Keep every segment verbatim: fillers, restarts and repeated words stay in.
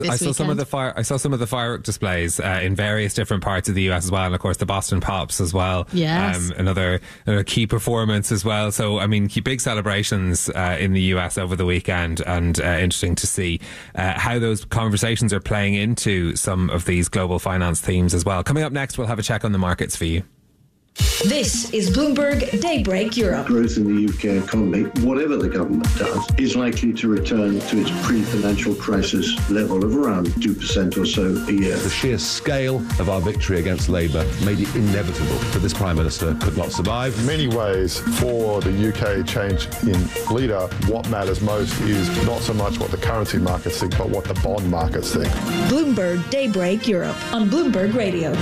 I saw weekend. some of the fire. I saw some of the firework displays uh, in various different parts of the U S as well, and of course the Boston Pops as well. Yes, um, another, another key performance as well. So I mean, big celebrations uh, in the U S over the weekend, and uh, interesting to see uh, how those conversations are playing into some of these global finance themes as well. Coming up next, we'll have a check on the markets for you. This is Bloomberg Daybreak Europe. Growth in the U K economy, whatever the government does, is likely to return to its pre-financial crisis level of around two percent or so a year. The sheer scale of our victory against Labour made it inevitable that this Prime Minister could not survive. In many ways, for the U K change in leader, what matters most is not so much what the currency markets think, but what the bond markets think. Bloomberg Daybreak Europe on Bloomberg Radio.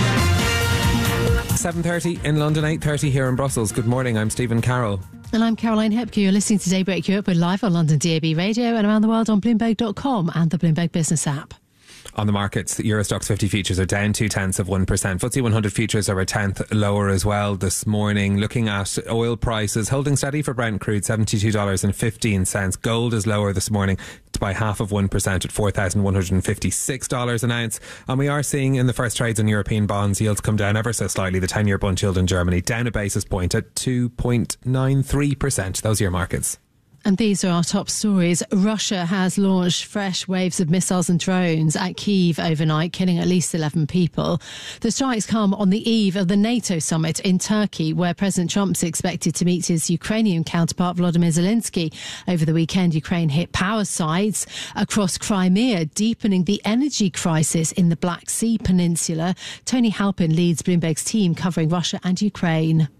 seven thirty in London, eight thirty here in Brussels. Good morning, I'm Stephen Carroll. And I'm Caroline Hepke. You're listening to Daybreak Europe. We're live on London D A B Radio and around the world on Bloomberg dot com and the Bloomberg Business app. On the markets, the Euro Stoxx fifty futures are down two tenths of one percent. F T S E one hundred futures are a tenth lower as well this morning. Looking at oil prices, holding steady for Brent crude, seventy-two dollars and fifteen cents. Gold is lower this morning by half of one percent at four thousand one hundred fifty-six dollars an ounce. And we are seeing in the first trades in European bonds, yields come down ever so slightly. The ten-year bund yield in Germany down a basis point at two point nine three percent. Those are your markets. And these are our top stories. Russia has launched fresh waves of missiles and drones at Kyiv overnight, killing at least eleven people. The strikes come on the eve of the NATO summit in Turkey, where President Trump's expected to meet his Ukrainian counterpart Volodymyr Zelensky. Over the weekend, Ukraine hit power sites across Crimea, deepening the energy crisis in the Black Sea Peninsula. Tony Halpin leads Bloomberg's team covering Russia and Ukraine.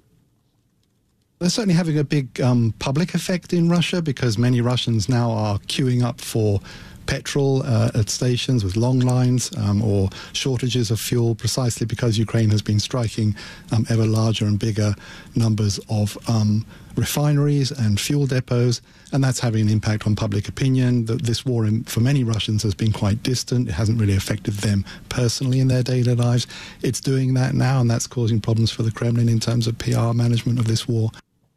They're certainly having a big um, public effect in Russia, because many Russians now are queuing up for petrol uh, at stations with long lines um, or shortages of fuel, precisely because Ukraine has been striking um, ever larger and bigger numbers of um, refineries and fuel depots, and that's having an impact on public opinion. The, this war in, for many Russians has been quite distant. It hasn't really affected them personally in their daily lives. It's doing that now, and that's causing problems for the Kremlin in terms of P R management of this war.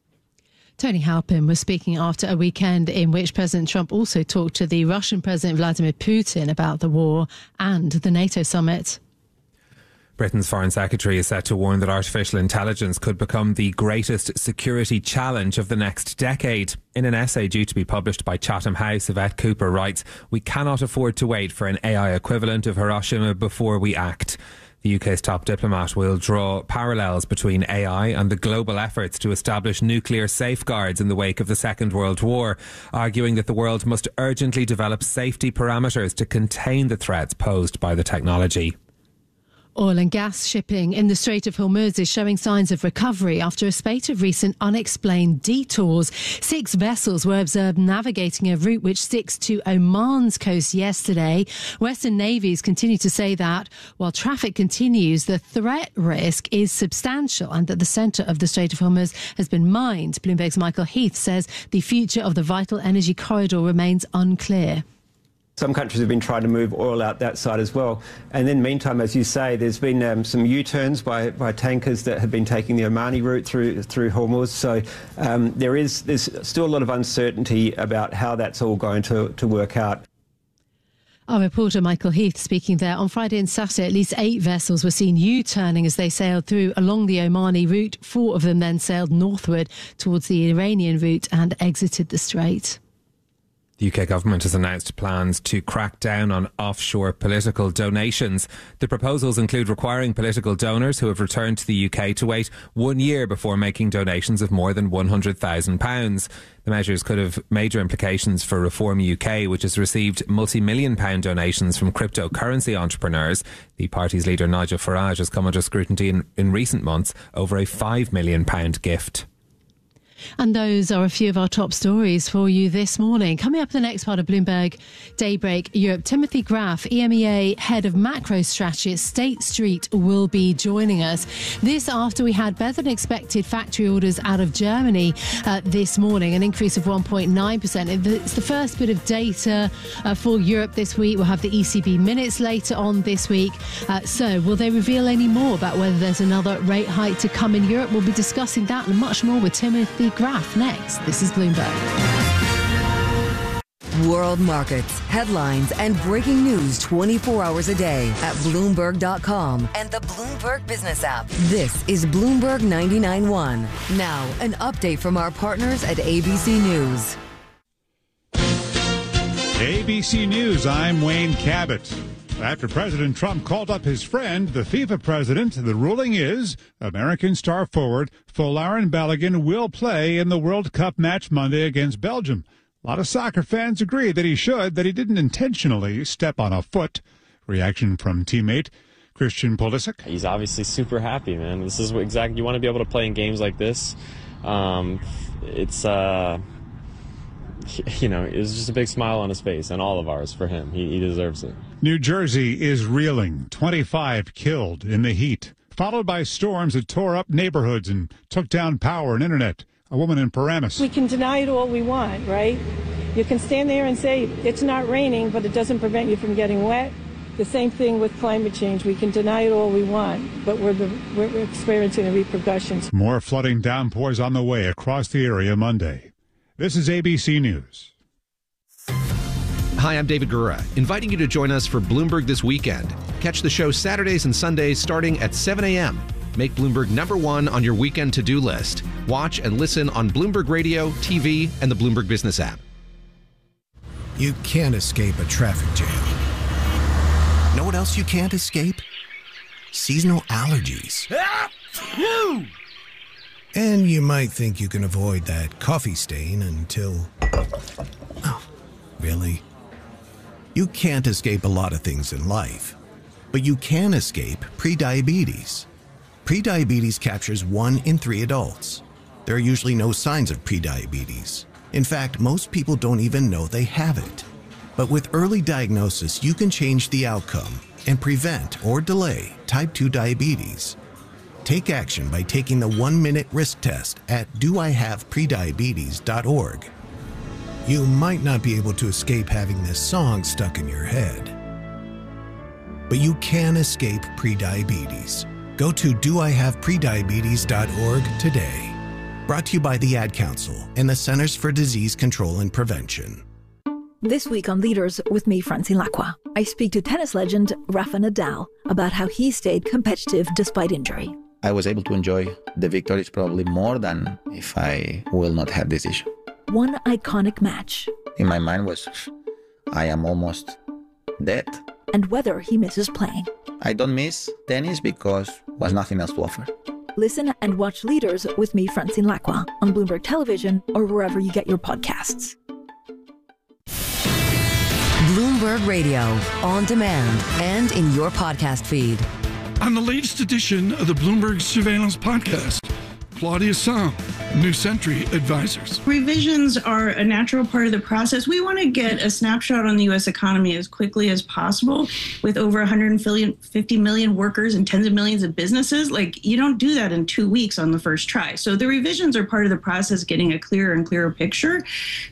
Tony Halpin was speaking after a weekend in which President Trump also talked to the Russian President Vladimir Putin about the war and the NATO summit. Britain's Foreign Secretary is set to warn that artificial intelligence could become the greatest security challenge of the next decade. In an essay due to be published by Chatham House, Yvette Cooper writes, "We cannot afford to wait for an A I equivalent of Hiroshima before we act." The U K's top diplomat will draw parallels between A I and the global efforts to establish nuclear safeguards in the wake of the Second World War, arguing that the world must urgently develop safety parameters to contain the threats posed by the technology. Oil and gas shipping in the Strait of Hormuz is showing signs of recovery after a spate of recent unexplained detours. Six vessels were observed navigating a route which sticks to Oman's coast yesterday. Western navies continue to say that while traffic continues, the threat risk is substantial and that the centre of the Strait of Hormuz has been mined. Bloomberg's Michael Heath says the future of the vital energy corridor remains unclear. Some countries have been trying to move oil out that side as well. And then meantime, as you say, there's been um, some U-turns by, by tankers that have been taking the Omani route through through Hormuz. So um, there is there's still a lot of uncertainty about how that's all going to, to work out. Our reporter Michael Heath speaking there. On Friday and Saturday, at least eight vessels were seen U-turning as they sailed through along the Omani route. Four of them then sailed northward towards the Iranian route and exited the strait. The U K government has announced plans to crack down on offshore political donations. The proposals include requiring political donors who have returned to the U K to wait one year before making donations of more than one hundred thousand pounds. The measures could have major implications for Reform U K, which has received multi-million pound donations from cryptocurrency entrepreneurs. The party's leader Nigel Farage has come under scrutiny in, in recent months over a five million pound gift. And those are a few of our top stories for you this morning. Coming up in the next part of Bloomberg Daybreak Europe, Timothy Graf, E M E A Head of Macro Strategy at State Street, will be joining us. This after we had better than expected factory orders out of Germany uh, this morning, an increase of one point nine percent. It's the first bit of data uh, for Europe this week. We'll have the E C B minutes later on this week. Uh, so will they reveal any more about whether there's another rate hike to come in Europe? We'll be discussing that and much more with Timothy Graf next. This is Bloomberg. World markets, headlines, and breaking news twenty-four hours a day at Bloomberg dot com and the Bloomberg Business app. This is Bloomberg ninety-nine point one. Now, an update from our partners at A B C News. A B C News, I'm Wayne Cabot. After President Trump called up his friend, the FIFA president, the ruling is American star forward Folarin Balogun will play in the World Cup match Monday against Belgium. A lot of soccer fans agree that he should, that he didn't intentionally step on a foot. Reaction from teammate Christian Pulisic. He's obviously super happy, man. This is what exactly you want to be able to play in games like this. Um, it's, uh, you know, it was just a big smile on his face, and all of ours for him. He, he deserves it. New Jersey is reeling. twenty-five killed in the heat, followed by storms that tore up neighborhoods and took down power and internet. A woman in Paramus. We can deny it all we want, right? You can stand there and say it's not raining, but it doesn't prevent you from getting wet. The same thing with climate change. We can deny it all we want, but we're, the, we're experiencing the repercussions. More flooding downpours on the way across the area Monday. This is A B C News. Hi, I'm David Gura, inviting you to join us for Bloomberg This Weekend. Catch the show Saturdays and Sundays starting at seven a.m. Make Bloomberg number one on your weekend to-do list. Watch and listen on Bloomberg Radio, T V, and the Bloomberg Business app. You can't escape a traffic jam. Know what else you can't escape? Seasonal allergies. And you might think you can avoid that coffee stain until... Oh, really? You can't escape a lot of things in life, but you can escape prediabetes. Prediabetes captures one in three adults. There are usually no signs of prediabetes. In fact, most people don't even know they have it. But with early diagnosis, you can change the outcome and prevent or delay type two diabetes. Take action by taking the one-minute risk test at do I have prediabetes dot org. You might not be able to escape having this song stuck in your head, but you can escape prediabetes. Go to do I have prediabetes dot org today. Brought to you by the Ad Council and the Centers for Disease Control and Prevention. This week on Leaders with me, Francine Lacqua, I speak to tennis legend Rafa Nadal about how he stayed competitive despite injury. I was able to enjoy the victories probably more than if I will not have this issue. One iconic match. In my mind was, I am almost dead. And whether he misses playing. I don't miss tennis because was nothing else to offer. Listen and watch Leaders with me, Francine Lacqua, on Bloomberg Television or wherever you get your podcasts. Bloomberg Radio, on demand and in your podcast feed. On the latest edition of the Bloomberg Surveillance Podcast, Claudia Sahm, New Century Advisors. Revisions are a natural part of the process. We want to get a snapshot on the U S economy as quickly as possible with over one hundred fifty million workers and tens of millions of businesses. Like, you don't do that in two weeks on the first try. So the revisions are part of the process, getting a clearer and clearer picture.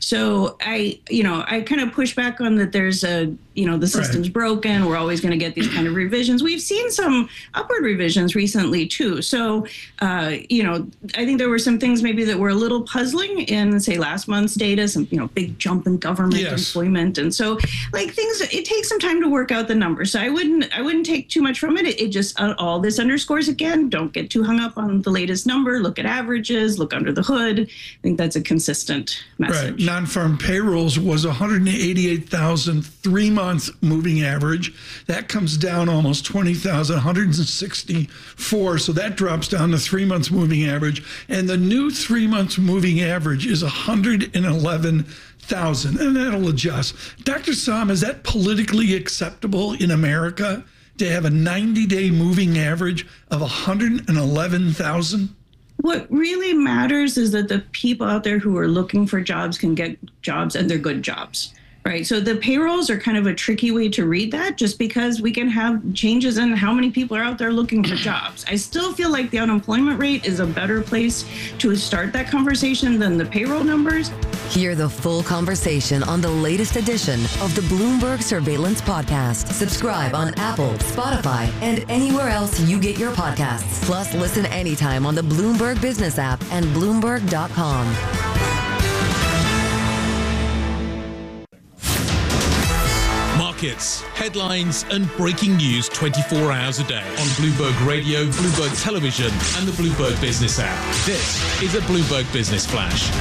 So I, you know, I kind of push back on that there's a, you know, the system's right. broken. We're always going to get these kind of revisions. We've seen some upward revisions recently, too. So, uh, you know, I think there were some things maybe that were a little puzzling in, say, last month's data, some, you know, big jump in government yes. employment. And so, like, things, it takes some time to work out the numbers. So I wouldn't, I wouldn't take too much from it. It, it just, uh, all this underscores, again, don't get too hung up on the latest number. Look at averages, look under the hood. I think that's a consistent message. Right. Non-farm payrolls was one hundred eighty-eight thousand three-month moving average. That comes down almost twenty thousand, one hundred sixty-four. So that drops down to three months moving average. And the new three months moving average is one hundred eleven thousand, and that'll adjust. Doctor Sahm, is that politically acceptable in America to have a ninety-day moving average of one hundred eleven thousand? What really matters is that the people out there who are looking for jobs can get jobs, and they're good jobs. Right. So the payrolls are kind of a tricky way to read that, just because we can have changes in how many people are out there looking for jobs. I still feel like the unemployment rate is a better place to start that conversation than the payroll numbers. Hear the full conversation on the latest edition of the Bloomberg Surveillance Podcast. Subscribe on Apple, Spotify, and anywhere else you get your podcasts. Plus, listen anytime on the Bloomberg Business app and Bloomberg dot com. markets, headlines and breaking news twenty-four hours a day on Bloomberg Radio, Bloomberg Television and the Bloomberg Business app. This is a Bloomberg Business Flash.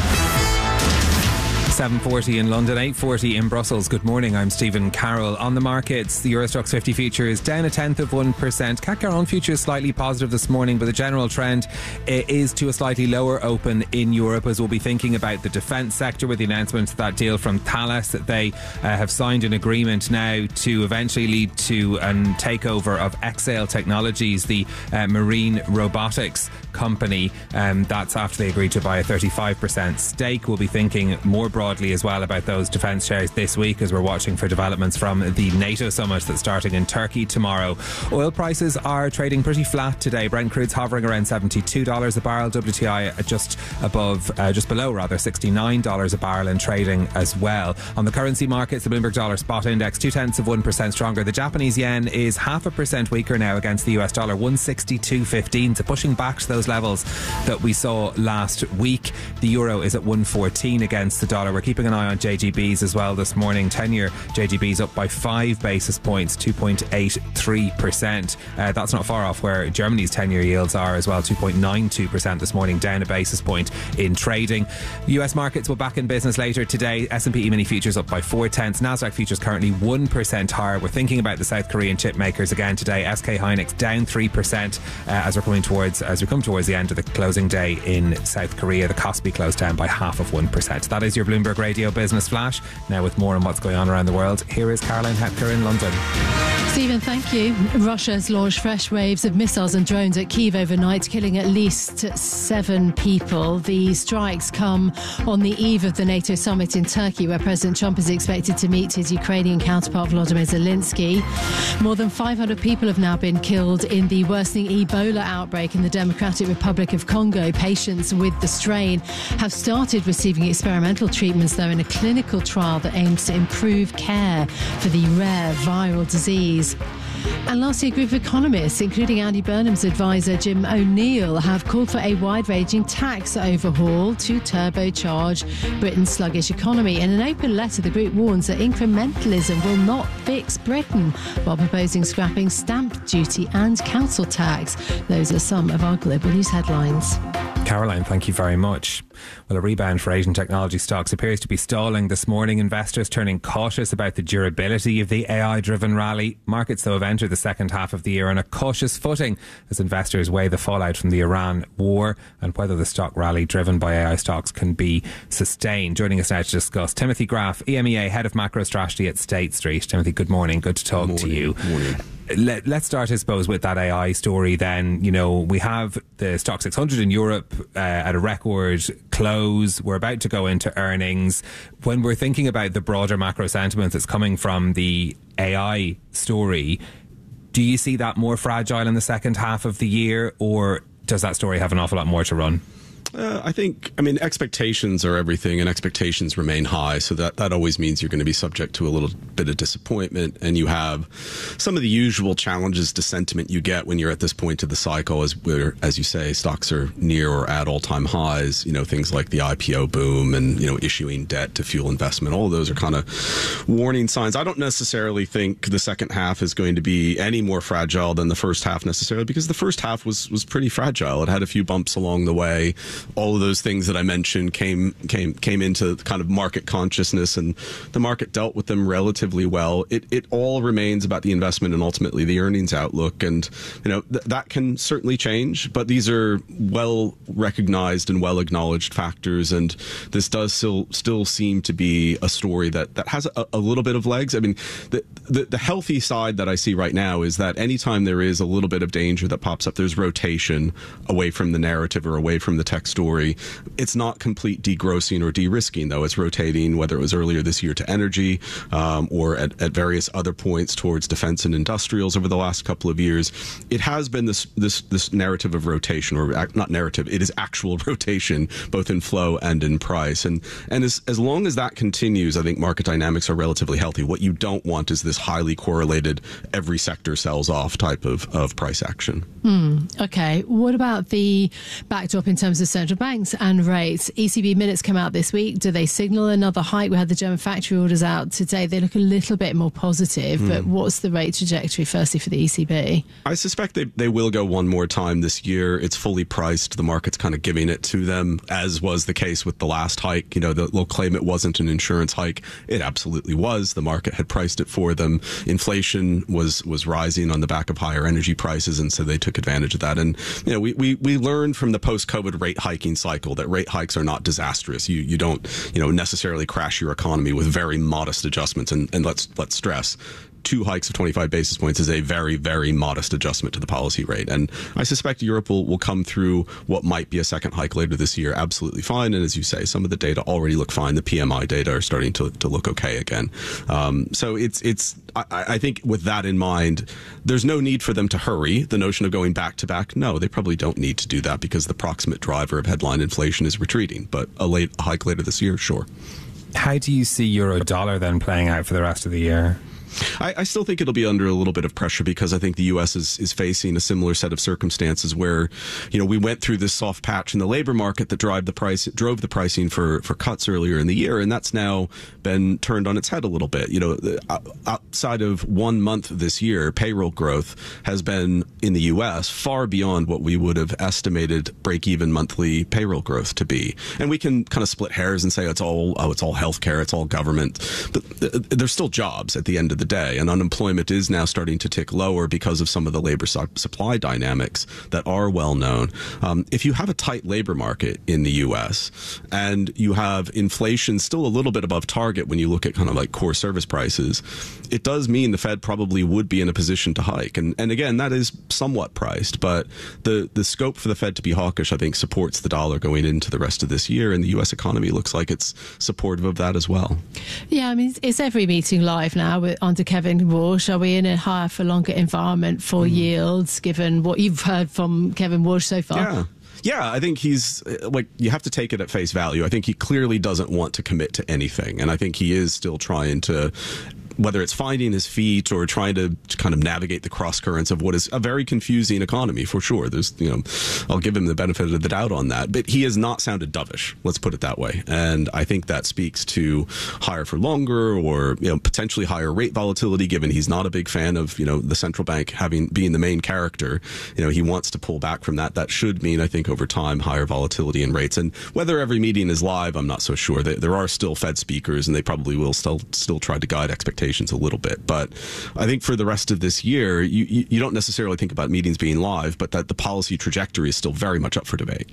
seven forty in London, eight forty in Brussels. Good morning, I'm Stephen Carroll. On the markets, the Eurostoxx fifty future is down a tenth of one percent. C A C Caron future is slightly positive this morning, but the general trend is to a slightly lower open in Europe, as we'll be thinking about the defence sector with the announcement of that deal from Thales. They uh, have signed an agreement now to eventually lead to a takeover of Exail Technologies, the uh, marine robotics company. Um, that's after they agreed to buy a thirty-five percent stake. We'll be thinking more broadly as well about those defence shares this week, as we're watching for developments from the NATO summit that's starting in Turkey tomorrow. Oil prices are trading pretty flat today. Brent crude's hovering around seventy-two dollars a barrel. W T I just above, uh, just below rather, sixty-nine dollars a barrel in trading as well. On the currency markets, the Bloomberg Dollar Spot Index two tenths of one percent stronger. The Japanese yen is half a percent weaker now against the U S dollar, one sixty-two fifteen, so pushing back to those levels that we saw last week. The euro is at one fourteen against the dollar. We're keeping an eye on J G Bs as well this morning. ten-year J G Bs up by five basis points, two point eight three percent. Uh, that's not far off where Germany's ten-year yields are as well, two point nine two percent this morning, down a basis point in trading. U S markets will back in business later today. S and P E-mini futures up by four tenths. Nasdaq futures currently one percent higher. We're thinking about the South Korean chip makers again today. S K Hynix down three percent uh, as we're coming towards as we come towards the end of the closing day in South Korea. The Kospi closed down by half of one percent. That is your Bloomberg Radio Business Flash. Now with more on what's going on around the world, here is Caroline Hepker in London. Stephen, thank you. Russia has launched fresh waves of missiles and drones at Kyiv overnight, killing at least seven people. The strikes come on the eve of the NATO summit in Turkey, where President Trump is expected to meet his Ukrainian counterpart Volodymyr Zelensky. More than five hundred people have now been killed in the worsening Ebola outbreak in the Democratic Republic of Congo. Patients with the strain have started receiving experimental treatments, though, in a clinical trial that aims to improve care for the rare viral disease. And lastly, a group of economists, including Andy Burnham's advisor Jim O'Neill, have called for a wide-ranging tax overhaul to turbocharge Britain's sluggish economy. In an open letter, the group warns that incrementalism will not fix Britain, while proposing scrapping stamp duty and council tax. Those are some of our global news headlines. Caroline, thank you very much. Well, a rebound for Asian technology stocks appears to be stalling this morning. Investors turning cautious about the durability of the A I-driven rally. Markets, though, have entered the second half of the year on a cautious footing as investors weigh the fallout from the Iran war and whether the stock rally driven by A I stocks can be sustained. Joining us now to discuss, Timothy Graf, E M E A Head of Macro Strategy at State Street. Timothy, good morning. Good to talk to you. Morning. Let, let's start, I suppose, with that A I story then. You know, we have the Stock six hundred in Europe uh, at a record close. We're about to go into earnings. When we're thinking about the broader macro sentiment that's coming from the A I story, do you see that more fragile in the second half of the year, or does that story have an awful lot more to run? Uh, I think, I mean, expectations are everything, and expectations remain high. So that, that always means you're going to be subject to a little bit of disappointment. And you have some of the usual challenges to sentiment you get when you're at this point of the cycle, as where, as you say, stocks are near or at all-time highs. You know, things like the I P O boom and, you know, issuing debt to fuel investment. All of those are kind of warning signs. I don't necessarily think the second half is going to be any more fragile than the first half necessarily, because the first half was, was pretty fragile. It had a few bumps along the way. All of those things that I mentioned came came came into kind of market consciousness, and the market dealt with them relatively well. It it all remains about the investment and ultimately the earnings outlook, and you know th- that can certainly change. But these are well recognized and well acknowledged factors, and this does still still seem to be a story that that has a, a little bit of legs. I mean, the, the the healthy side that I see right now is that anytime there is a little bit of danger that pops up, there's rotation away from the narrative or away from the tech story. It's not complete degrossing or de-risking, though. It's rotating, whether it was earlier this year to energy um, or at, at various other points towards defense and industrials over the last couple of years. It has been this this this narrative of rotation, or not narrative, it is actual rotation, both in flow and in price. And and as, as long as that continues, I think market dynamics are relatively healthy. What you don't want is this highly correlated, every sector sells off type of, of price action. Hmm. Okay. What about the backdrop in terms of central banks and rates. E C B minutes come out this week. Do they signal another hike? We had the German factory orders out today. They look a little bit more positive, mm. but what's the rate trajectory firstly for the E C B? I suspect they, they will go one more time this year. It's fully priced. The market's kind of giving it to them, as was the case with the last hike. You know, they'll claim it wasn't an insurance hike. It absolutely was. The market had priced it for them. Inflation was was rising on the back of higher energy prices, and so they took advantage of that. And, you know, we, we, we learned from the post-COVID rate hiking cycle that rate hikes are not disastrous. You you don't, you know, necessarily crash your economy with very modest adjustments. And, and let's let's stress, two hikes of twenty-five basis points is a very, very modest adjustment to the policy rate. And I suspect Europe will, will come through what might be a second hike later this year absolutely fine. And as you say, some of the data already look fine. The P M I data are starting to, to look okay again. Um, so it's, it's I, I think with that in mind, there's no need for them to hurry. The notion of going back to back, no, they probably don't need to do that because the proximate driver of headline inflation is retreating. But a late a hike later this year, sure. How do you see euro dollar then playing out for the rest of the year? I, I still think it'll be under a little bit of pressure because I think the U S is, is facing a similar set of circumstances where, you know, we went through this soft patch in the labor market that drive the price, drove the pricing for, for cuts earlier in the year, and that's now been turned on its head a little bit. You know, outside of one month this year, payroll growth has been in the U S far beyond what we would have estimated break-even monthly payroll growth to be. And we can kind of split hairs and say it's all, oh, it's all healthcare, it's all government, but there's still jobs at the end of the day, and unemployment is now starting to tick lower because of some of the labor su- supply dynamics that are well known. Um, if you have a tight labor market in the U S and you have inflation still a little bit above target when you look at kind of like core service prices, it does mean the Fed probably would be in a position to hike. And, and again, that is somewhat priced, but the, the scope for the Fed to be hawkish, I think, supports the dollar going into the rest of this year, and the U S economy looks like it's supportive of that as well. Yeah, I mean, it's every meeting live now with under Kevin Walsh. Are we in a higher for longer environment for mm. yields, given what you've heard from Kevin Walsh so far? Yeah. Yeah, I think he's like, you have to take it at face value. I think he clearly doesn't want to commit to anything. And I think he is still trying to, whether it's finding his feet or trying to kind of navigate the cross currents of what is a very confusing economy, for sure. There's, you know, I'll give him the benefit of the doubt on that, but he has not sounded dovish. Let's put it that way. And I think that speaks to higher for longer, or, you know, potentially higher rate volatility, given he's not a big fan of, you know, the central bank having being the main character. You know, he wants to pull back from that. That should mean, I think, over time, higher volatility in rates. And whether every meeting is live, I'm not so sure. There are still Fed speakers, and they probably will still still try to guide expectations a little bit. But I think for the rest of this year, you, you, you don't necessarily think about meetings being live, but that the policy trajectory is still very much up for debate.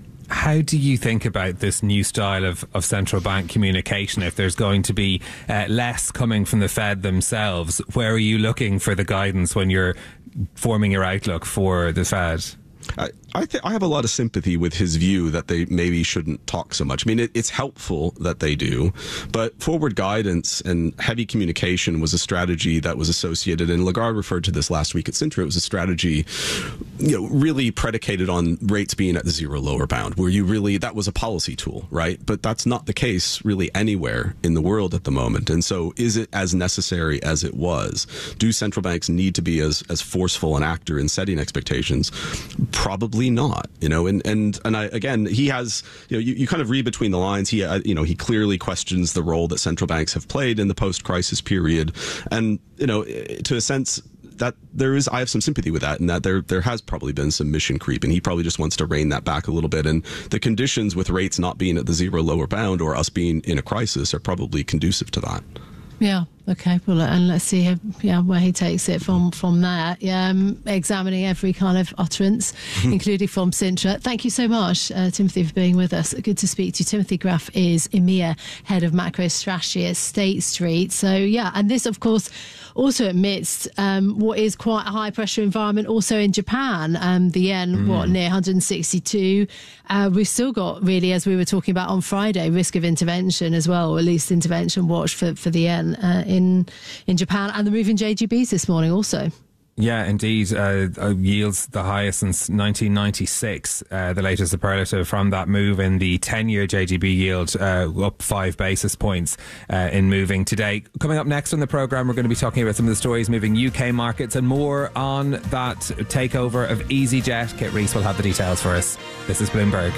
How do you think about this new style of, of central bank communication? If there's going to be uh, less coming from the Fed themselves, where are you looking for the guidance when you're forming your outlook for the Fed? I, I, th- I have a lot of sympathy with his view that they maybe shouldn't talk so much. I mean, it, it's helpful that they do, but forward guidance and heavy communication was a strategy that was associated, and Lagarde referred to this last week at Sintra. It was a strategy, you know, really predicated on rates being at the zero lower bound, where you really, that was a policy tool, right? But that's not the case really anywhere in the world at the moment. And so is it as necessary as it was? Do central banks need to be as, as forceful an actor in setting expectations? Probably not, you know, and, and, and I, again, he has, you know, you, you kind of read between the lines. He, uh, you know, he clearly questions the role that central banks have played in the post-crisis period. And, you know, to a sense that there is, I have some sympathy with that, and that there, there has probably been some mission creep, and he probably just wants to rein that back a little bit. And the conditions with rates not being at the zero lower bound, or us being in a crisis, are probably conducive to that. Yeah. Okay. Well, and let's see, how, yeah, where he takes it from from there. Yeah, um, examining every kind of utterance, including from Sintra. Thank you so much, uh, Timothy, for being with us. Good to speak to you. Timothy Graf is EMEA head of macro strategy at State Street. So yeah, and this, of course, also amidst um, what is quite a high pressure environment also in Japan. Um, the yen, mm. what, near one hundred sixty-two. Uh, we've still got, really, as we were talking about on Friday, risk of intervention as well, or at least intervention watch for, for the yen uh, in in Japan, and the move in J G Bs this morning also. Yeah, indeed. Uh, uh, yields the highest since nineteen ninety-six. Uh, the latest superlative from that move in the ten-year J G B yield, uh, up five basis points uh, in moving today. Coming up next on the programme, we're going to be talking about some of the stories moving U K markets and more on that takeover of EasyJet. Kit Reese will have the details for us. This is Bloomberg.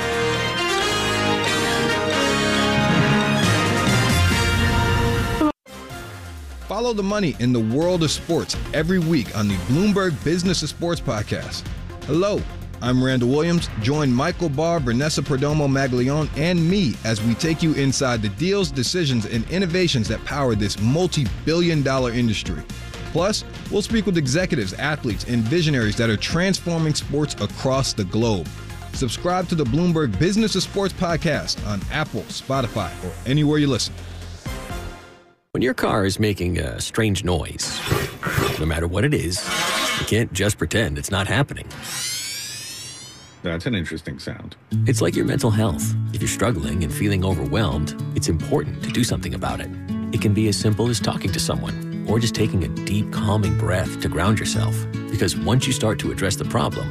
Follow the money in the world of sports every week on the Bloomberg Business of Sports podcast. Hello, I'm Randall Williams. Join Michael Barr, Vanessa Perdomo Maglione, and me as we take you inside the deals, decisions, and innovations that power this multi-billion dollar industry. Plus, we'll speak with executives, athletes, and visionaries that are transforming sports across the globe. Subscribe to the Bloomberg Business of Sports podcast on Apple, Spotify, or anywhere you listen. When your car is making a strange noise, no matter what it is, you can't just pretend it's not happening. That's an interesting sound. It's like your mental health. If you're struggling and feeling overwhelmed, it's important to do something about it. It can be as simple as talking to someone or just taking a deep, calming breath to ground yourself. Because once you start to address the problem,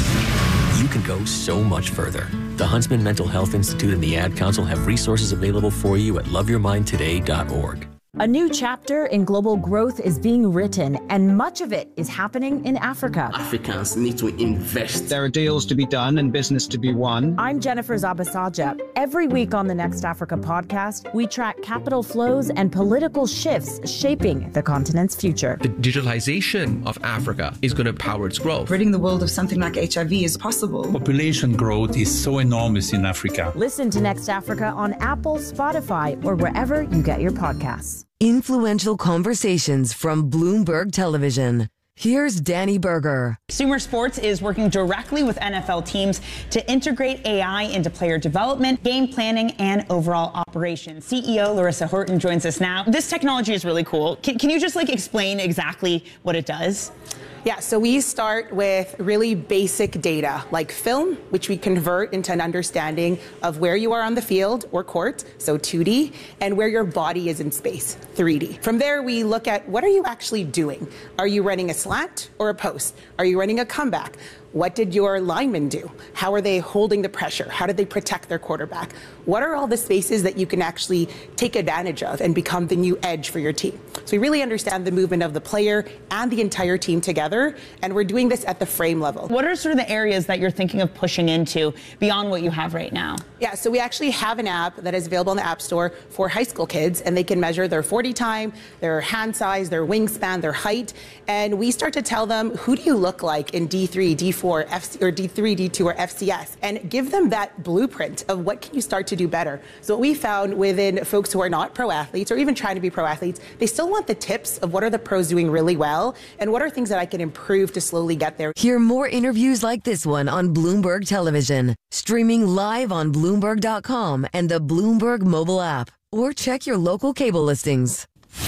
you can go so much further. The Huntsman Mental Health Institute and the Ad Council have resources available for you at love your mind today dot org. A new chapter in global growth is being written, and much of it is happening in Africa. Africans need to invest. There are deals to be done and business to be won. I'm Jennifer Zabasaja. Every week on the Next Africa podcast, we track capital flows and political shifts shaping the continent's future. The digitalization of Africa is going to power its growth. Ridding the world of something like H I V is possible. Population growth is so enormous in Africa. Listen to Next Africa on Apple, Spotify, or wherever you get your podcasts. Influential conversations from Bloomberg Television. Here's Danny Berger. Sumer Sports is working directly with N F L teams to integrate A I into player development, game planning, and overall operations. C E O Larissa Horton joins us now. This technology is really cool. Can, can you just like explain exactly what it does? Yeah, so we start with really basic data like film, which we convert into an understanding of where you are on the field or court, so two D, and where your body is in space, three D. From there, we look at what are you actually doing? Are you running a slant or a post? Are you running a comeback? What did your linemen do? How are they holding the pressure? How did they protect their quarterback? What are all the spaces that you can actually take advantage of and become the new edge for your team? So we really understand the movement of the player and the entire team together, and we're doing this at the frame level. What are sort of the areas that you're thinking of pushing into beyond what you have right now? Yeah, so we actually have an app that is available in the App Store for high school kids, and they can measure their forty time, their hand size, their wingspan, their height, and we start to tell them, who do you look like in D three, D four, F C, or D three, D two, or F C S, and give them that blueprint of what can you start to do better. So what we found within folks who are not pro athletes or even trying to be pro athletes, they still want the tips of what are the pros doing really well and what are things that I can improve to slowly get there. Hear more interviews like this one on Bloomberg Television, streaming live on Bloomberg dot com and the Bloomberg mobile app, or check your local cable listings.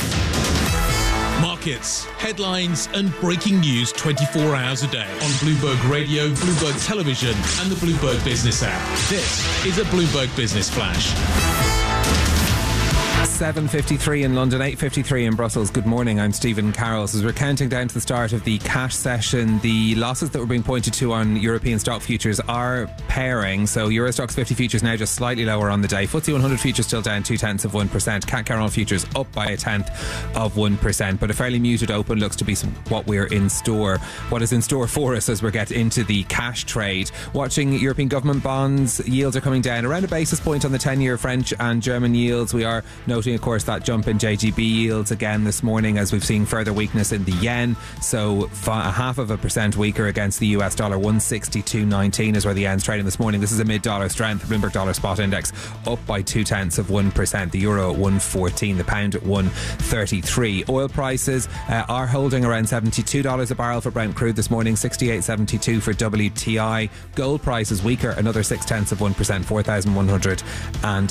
Markets, headlines, and breaking news twenty-four hours a day on Bloomberg Radio, Bloomberg Television, and the Bloomberg Business app. This is a Bloomberg Business Flash. seven fifty-three in London, eight fifty-three in Brussels. Good morning, I'm Stephen Carrolls. As we're counting down to the start of the cash session, the losses that were being pointed to on European stock futures are pairing. So Euro Stoxx fifty futures now just slightly lower on the day. F T S E one hundred futures still down two tenths of one percent. C A C Carol futures up by a tenth of one percent. But a fairly muted open looks to be some, what we're in store. What is in store for us as we get into the cash trade. Watching European government bonds, yields are coming down around a basis point on the ten-year French and German yields. We are noting, of course, that jump in J G B yields again this morning as we've seen further weakness in the yen. So a half of a percent weaker against the U S dollar. one sixty-two nineteen is where the yen's trading this morning. This is a mid-dollar strength. Bloomberg Dollar Spot Index up by two tenths of one percent. The euro at one fourteen. The pound at one thirty-three. Oil prices uh, are holding around seventy-two dollars a barrel for Brent crude this morning. sixty-eight seventy-two for W T I. Gold prices weaker, another six tenths of one percent. four thousand one hundred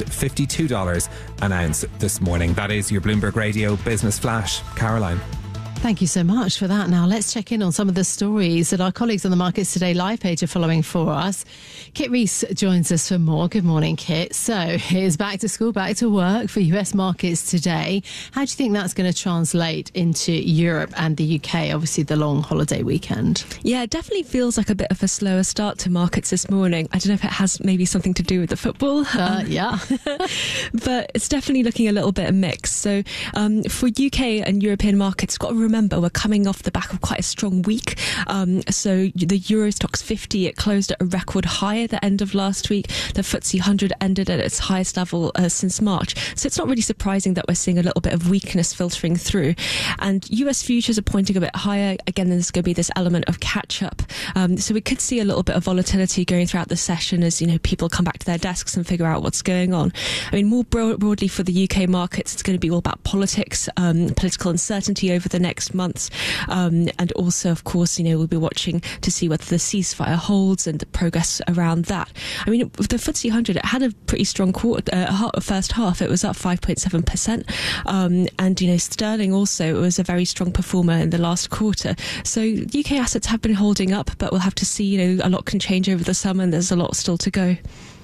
fifty-two dollars an ounce this morning. That is your Bloomberg Radio Business Flash. Caroline. Thank you so much for that. Now, let's check in on some of the stories that our colleagues on the Markets Today live page are following for us. Kit Rees joins us for more. Good morning, Kit. So, here's back to school, back to work for U S markets today. How do you think that's going to translate into Europe and the U K? Obviously, the long holiday weekend. Yeah, it definitely feels like a bit of a slower start to markets this morning. I don't know if it has maybe something to do with the football. Uh, yeah. But it's definitely looking a little bit mixed. So, um, for U K and European markets, got to remember we're coming off the back of quite a strong week. Um, so the Euro Stoxx fifty, it closed at a record high at the end of last week. The F T S E one hundred ended at its highest level uh, since March. So it's not really surprising that we're seeing a little bit of weakness filtering through. And U S futures are pointing a bit higher. Again, there's going to be this element of catch up. Um, so we could see a little bit of volatility going throughout the session as, you know, people come back to their desks and figure out what's going on. I mean, more broad- broadly for the U K markets, it's going to be all about politics, um, political uncertainty over the next months. Um, and also, of course, you know, we'll be watching to see whether the ceasefire holds and the progress around that. I mean, the F T S E one hundred, it had a pretty strong quarter, uh, first half. It was up five point seven percent. Um, and, you know, sterling also was a very strong performer in the last quarter. So U K assets have been holding up, but we'll have to see, you know, a lot can change over the summer and there's a lot still to go.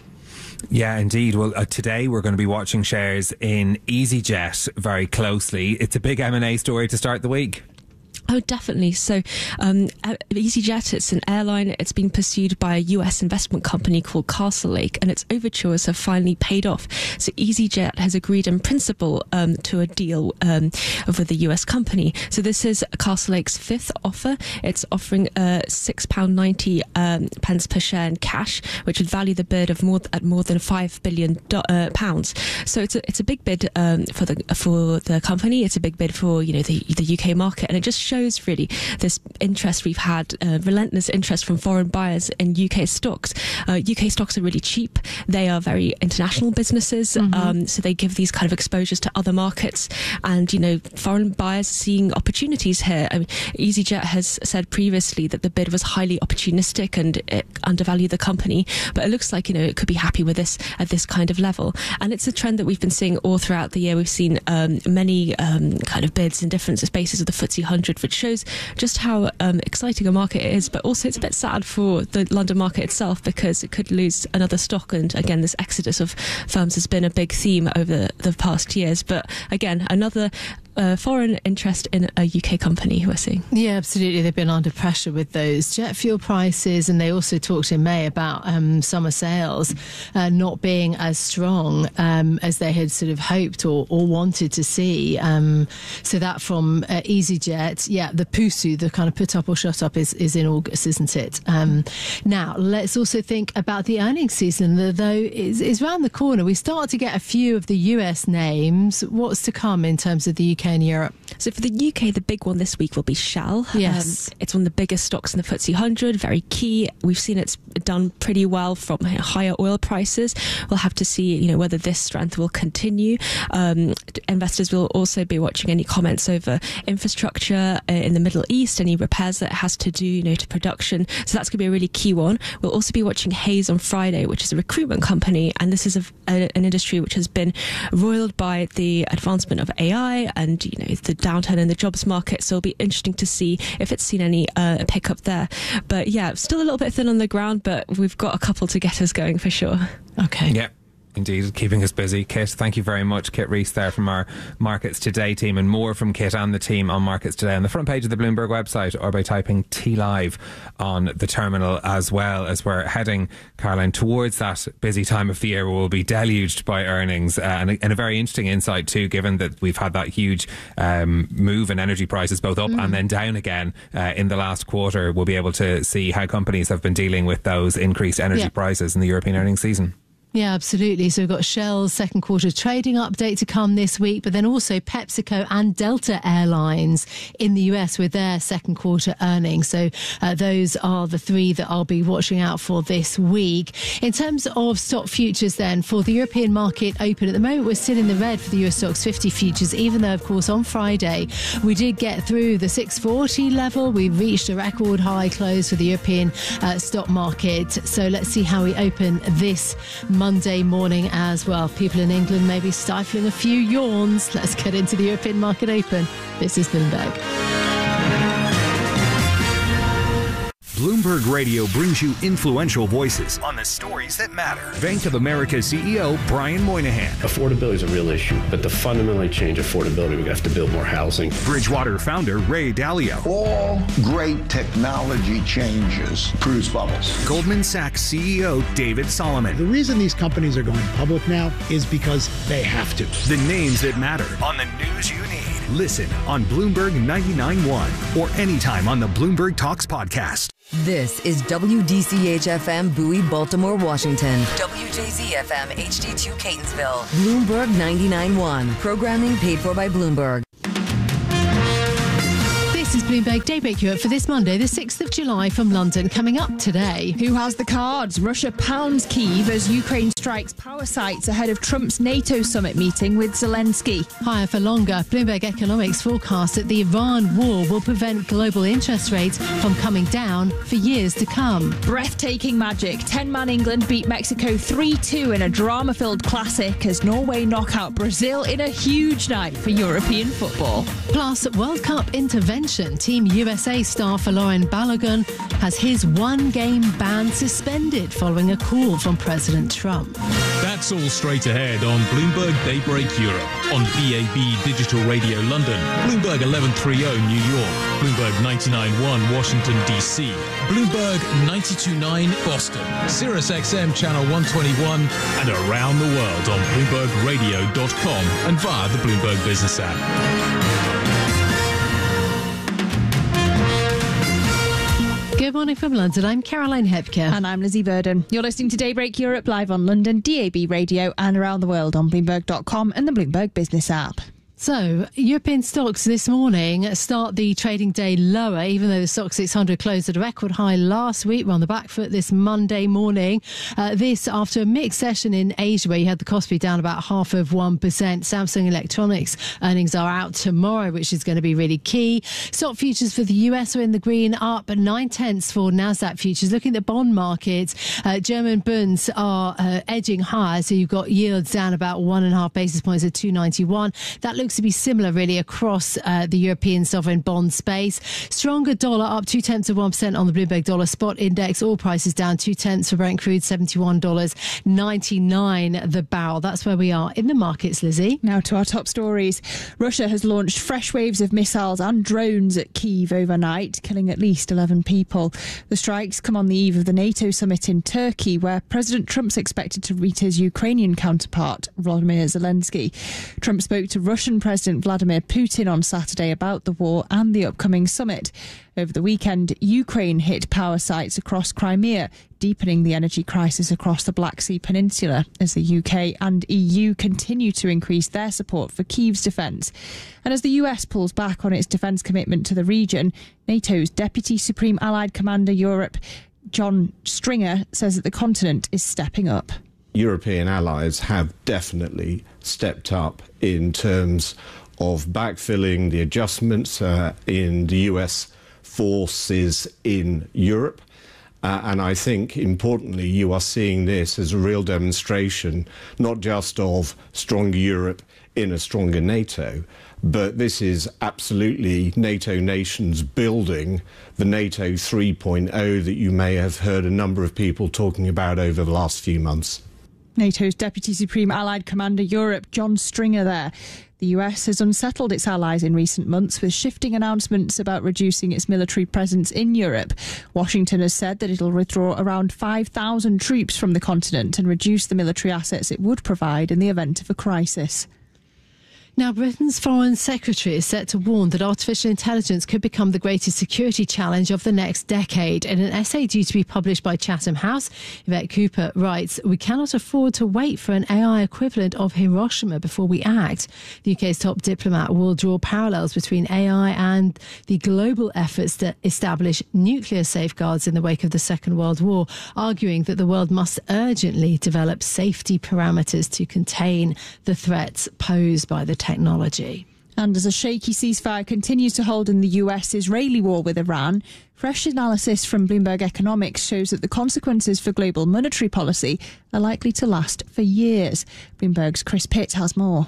Yeah, indeed. Well, uh, today we're going to be watching shares in EasyJet very closely. It's a big M and A story to start the week. Oh, definitely. So um, EasyJet, it's an airline. It's been pursued by a U S investment company called Castlelake, and its overtures have finally paid off. So EasyJet has agreed in principle um, to a deal um, with the U S company. So this is Castlelake's fifth offer. It's offering uh, six pounds ninety um, pence per share in cash, which would value the bid of more at more than five billion pounds. So it's a, it's a big bid um, for the for the company. It's a big bid for, you know, the, the U K market, and it just shows shows really this interest we've had, uh, relentless interest from foreign buyers in U K stocks. Uh, U K stocks are really cheap. They are very international businesses, mm-hmm. um, so they give these kind of exposures to other markets. And, you know, foreign buyers seeing opportunities here. I mean, EasyJet has said previously that the bid was highly opportunistic and it undervalued the company, but it looks like, you know, it could be happy with this at this kind of level. And it's a trend that we've been seeing all throughout the year. We've seen um, many um, kind of bids in different spaces of the F T S E one hundred, which shows just how um, exciting a market it is. But also it's a bit sad for the London market itself because it could lose another stock. And again, this exodus of firms has been a big theme over the past years. But again, another Uh, foreign interest in a U K company we're seeing. Yeah, absolutely. They've been under pressure with those jet fuel prices, and they also talked in May about um, summer sales uh, not being as strong um, as they had sort of hoped or, or wanted to see. Um, so that from uh, EasyJet, yeah, the P U S U, the kind of put up or shut up, is, is in August, isn't it? Um, now, let's also think about the earnings season, though is, is around the corner. We start to get a few of the U S names. What's to come in terms of the U K and Europe? So for the U K, the big one this week will be Shell. Yes. Um, it's one of the biggest stocks in the F T S E one hundred, very key. We've seen it's done pretty well from higher oil prices. We'll have to see, you know, whether this strength will continue. Um, investors will also be watching any comments over infrastructure in the Middle East, any repairs that it has to do, you know, to production. So that's going to be a really key one. We'll also be watching Hays on Friday, which is a recruitment company, and this is a, a, an industry which has been roiled by the advancement of A I and, you know, the downturn in the jobs market. So it'll be interesting to see if it's seen any uh, pickup there. But yeah, still a little bit thin on the ground, but we've got a couple to get us going for sure. Okay. Yeah. Indeed, keeping us busy. Kit, thank you very much. Kit Rees there from our Markets Today team, and more from Kit and the team on Markets Today on the front page of the Bloomberg website, or by typing T Live on the terminal, as well as we're heading, Caroline, towards that busy time of the year where we'll be deluged by earnings, uh, and, a, and a very interesting insight too, given that we've had that huge um, move in energy prices, both up mm. and then down again uh, in the last quarter. We'll be able to see how companies have been dealing with those increased energy yeah. prices in the European earnings season. Yeah, absolutely. So we've got Shell's second quarter trading update to come this week, but then also PepsiCo and Delta Airlines in the U S with their second quarter earnings. So uh, those are the three that I'll be watching out for this week. In terms of stock futures then, for the European market open, at the moment we're still in the red for the Euro Stoxx fifty futures, even though, of course, on Friday we did get through the six forty level. We reached a record high close for the European uh, stock market. So let's see how we open this month. Monday morning as well. People in England may be stifling a few yawns. Let's get into the European market open. This is Bloomberg. Bloomberg Radio brings you influential voices on the stories that matter. Bank of America C E O Brian Moynihan. Affordability is a real issue, but to fundamentally change affordability, we have to build more housing. Bridgewater founder Ray Dalio. All great technology changes produce bubbles. Goldman Sachs C E O David Solomon. The reason these companies are going public now is because they have to. The names that matter on the news you need. Listen on Bloomberg ninety-nine point one or anytime on the Bloomberg Talks podcast. This is W D C H F M Bowie, Baltimore, Washington. W J Z F M H D two Catonsville. Bloomberg ninety-nine point one. Programming paid for by Bloomberg. This is Bloomberg Daybreak Europe for this Monday, the sixth of July from London. Coming up today. Who has the cards? Russia pounds Kyiv as Ukraine strikes power sites ahead of Trump's NATO summit meeting with Zelensky. Higher for longer. Bloomberg Economics forecasts that the Iran war will prevent global interest rates from coming down for years to come. Breathtaking magic. ten-man England beat Mexico three two in a drama-filled classic as Norway knock out Brazil in a huge night for European football. Plus, World Cup intervention. Team U S A star Folarin Balogun has his one-game ban suspended following a call from President Trump. That's all straight ahead on Bloomberg Daybreak Europe, on B A B Digital Radio London, Bloomberg eleven thirty New York, Bloomberg ninety-nine point one Washington, D C, Bloomberg ninety-two point nine Boston, Sirius X M Channel one twenty-one, and around the world on Bloomberg Radio dot com and via the Bloomberg Business app. Good morning from London. I'm Caroline Hepker. And I'm Lizzie Burden. You're listening to Daybreak Europe live on London, D A B Radio, and around the world on Bloomberg dot com and the Bloomberg Business app. So, European stocks this morning start the trading day lower, even though the S T O XX six hundred closed at a record high last week. We're on the back foot this Monday morning. Uh, this after a mixed session in Asia, where you had the Kospi down about half of one percent. Samsung Electronics earnings are out tomorrow, which is going to be really key. Stock futures for the U S are in the green, up nine tenths for Nasdaq futures. Looking at the bond markets, uh, German bonds are uh, edging higher, so you've got yields down about one and a half basis points at two ninety-one. That looks to be similar really across uh, the European sovereign bond space. Stronger dollar, up two tenths of one percent on the Bloomberg Dollar Spot Index. All prices down two tenths for Brent crude, seventy-one dollars ninety-nine the barrel. That's where we are in the markets, Lizzie. Now to our top stories. Russia has launched fresh waves of missiles and drones at Kyiv overnight, killing at least eleven people. The strikes come on the eve of the NATO summit in Turkey, where President Trump's expected to meet his Ukrainian counterpart, Volodymyr Zelensky. Trump spoke to Russian President Vladimir Putin on Saturday about the war and the upcoming summit. Over the weekend, Ukraine hit power sites across Crimea, deepening the energy crisis across the Black Sea Peninsula as the U K and E U continue to increase their support for Kyiv's defence. And as the U S pulls back on its defence commitment to the region, NATO's Deputy Supreme Allied Commander Europe, John Stringer, says that the continent is stepping up. European allies have definitely stepped up in terms of backfilling the adjustments uh, in the U S forces in Europe. Uh, and I think, importantly, you are seeing this as a real demonstration, not just of stronger Europe in a stronger NATO, but this is absolutely NATO nations building the NATO three point oh that you may have heard a number of people talking about over the last few months. NATO's Deputy Supreme Allied Commander Europe, John Stringer there. The U S has unsettled its allies in recent months with shifting announcements about reducing its military presence in Europe. Washington has said that it'll withdraw around five thousand troops from the continent and reduce the military assets it would provide in the event of a crisis. Now, Britain's Foreign Secretary is set to warn that artificial intelligence could become the greatest security challenge of the next decade. In an essay due to be published by Chatham House, Yvette Cooper writes, "We cannot afford to wait for an A I equivalent of Hiroshima before we act." The U K's top diplomat will draw parallels between A I and the global efforts to establish nuclear safeguards in the wake of the Second World War, arguing that the world must urgently develop safety parameters to contain the threats posed by the technology. And as a shaky ceasefire continues to hold in the U S-Israeli war with Iran, fresh analysis from Bloomberg Economics shows that the consequences for global monetary policy are likely to last for years. Bloomberg's Chris Pitt has more.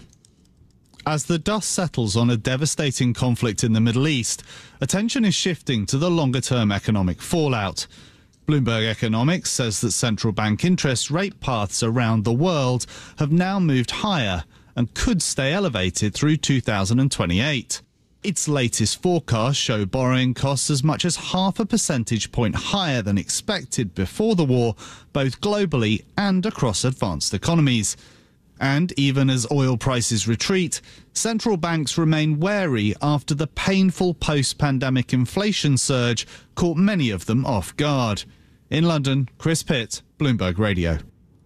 As the dust settles on a devastating conflict in the Middle East, attention is shifting to the longer-term economic fallout. Bloomberg Economics says that central bank interest rate paths around the world have now moved higher and could stay elevated through two thousand twenty-eight. Its latest forecasts show borrowing costs as much as half a percentage point higher than expected before the war, both globally and across advanced economies. And even as oil prices retreat, central banks remain wary after the painful post-pandemic inflation surge caught many of them off guard. In London, Chris Pitt, Bloomberg Radio.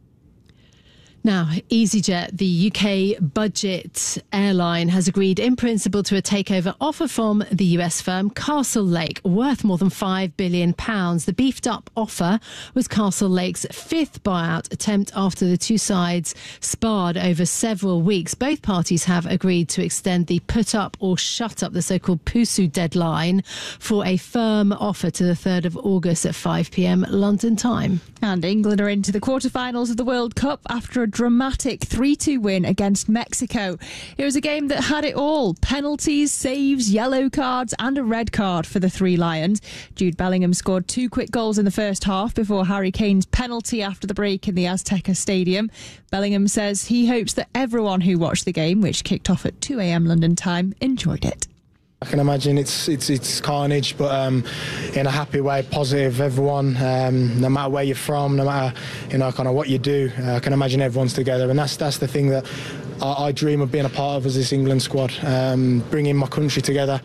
Now, EasyJet, the U K budget airline, has agreed in principle to a takeover offer from the U S firm Castlelake, worth more than five billion pounds. The beefed-up offer was Castlelake's fifth buyout attempt after the two sides sparred over several weeks. Both parties have agreed to extend the put-up or shut-up, the so-called P U S U deadline, for a firm offer to the third of August at five p m London time. And England are into the quarterfinals of the World Cup after a dramatic three two win against Mexico. It was a game that had it all: penalties, saves, yellow cards and a red card for the Three Lions. Jude Bellingham scored two quick goals in the first half before Harry Kane's penalty after the break in the Azteca Stadium. Bellingham says he hopes that everyone who watched the game, which kicked off at two a m London time, enjoyed it. I can imagine it's it's it's carnage, but um, in a happy way, positive. Everyone, um, no matter where you're from, no matter you know kind of what you do, uh, I can imagine everyone's together, and that's that's the thing that I, I dream of being a part of as this England squad, um, bringing my country together.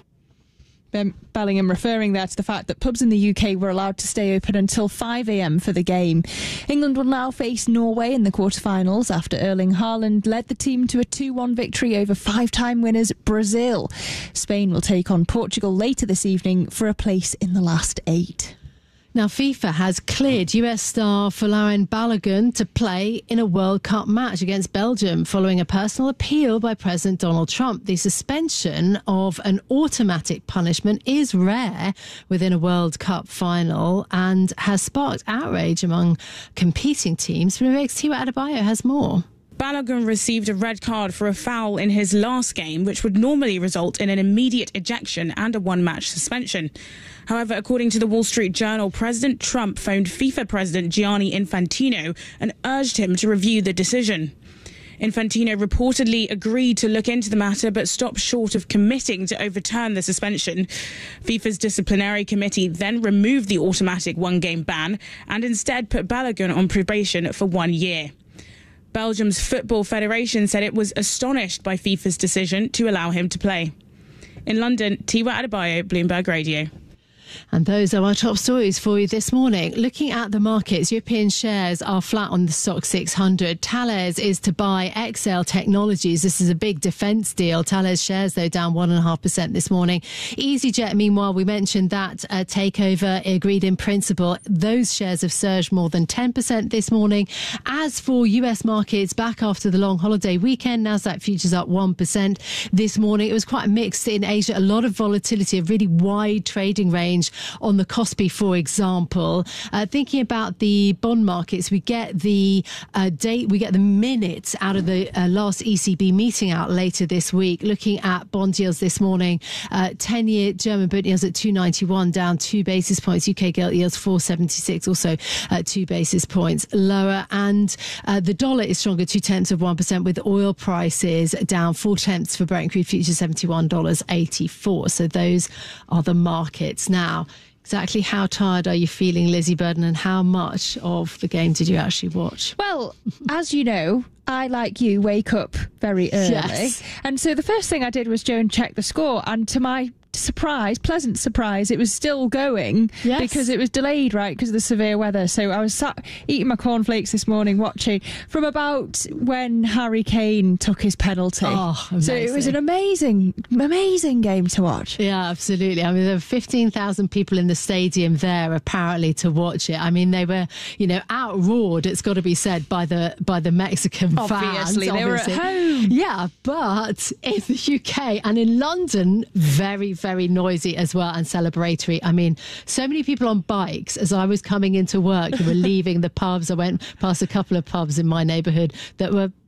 Bellingham referring there to the fact that pubs in the U K were allowed to stay open until five a m for the game. England will now face Norway in the quarterfinals after Erling Haaland led the team to a two one victory over five-time winners Brazil. Spain will take on Portugal later this evening for a place in the last eight. Now, FIFA has cleared U S star Folarin Balogun to play in a World Cup match against Belgium following a personal appeal by President Donald Trump. The suspension of an automatic punishment is rare within a World Cup final and has sparked outrage among competing teams. Bloomberg's Tiwa Adebayo has more. Balogun received a red card for a foul in his last game, which would normally result in an immediate ejection and a one-match suspension. However, according to the Wall Street Journal, President Trump phoned FIFA President Gianni Infantino and urged him to review the decision. Infantino reportedly agreed to look into the matter but stopped short of committing to overturn the suspension. FIFA's disciplinary committee then removed the automatic one-game ban and instead put Balogun on probation for one year. Belgium's Football Federation said it was astonished by FIFA's decision to allow him to play. In London, Tiwa Adebayo, Bloomberg Radio. And those are our top stories for you this morning. Looking at the markets, European shares are flat on the Stoxx six hundred. Thales is to buy Exail Technologies. This is a big defence deal. Thales shares, though, down one point five percent this morning. EasyJet, meanwhile, we mentioned that uh, takeover agreed in principle. Those shares have surged more than ten percent this morning. As for U S markets, back after the long holiday weekend, Nasdaq futures up one percent this morning. It was quite mixed in Asia. A lot of volatility, a really wide trading range on the Kospi, for example. Uh, thinking about the bond markets, we get the uh, date, we get the minutes out of the uh, last E C B meeting out later this week. Looking at bond yields this morning, uh, ten-year German bond yields at two ninety-one, down two basis points. U K gilt yields four seventy-six, also uh, two basis points lower. And uh, the dollar is stronger, two tenths of one percent, with oil prices down four tenths for Brent crude futures, seventy-one dollars eighty-four. So those are the markets now. Exactly how tired are you feeling, Lizzie Burden, and how much of the game did you actually watch? Well, as you know, I, like you, wake up very early. Yes. And so the first thing I did was go and check the score. And to my surprise, pleasant surprise, it was still going. Yes. Because it was delayed, right, because of the severe weather. So I was sat eating my cornflakes this morning, watching from about when Harry Kane took his penalty. Oh, amazing. So it was an amazing, amazing game to watch. Yeah, absolutely. I mean, there were fifteen thousand people in the stadium there, apparently, to watch it. I mean, they were, you know, outroared, it's got to be said, by the by the Mexican Obviously, fans. they were at home. Yeah, but in the U K and in London, very, very noisy as well and celebratory. I mean, so many people on bikes as I was coming into work who were leaving the pubs. I went past a couple of pubs in my neighbourhood that were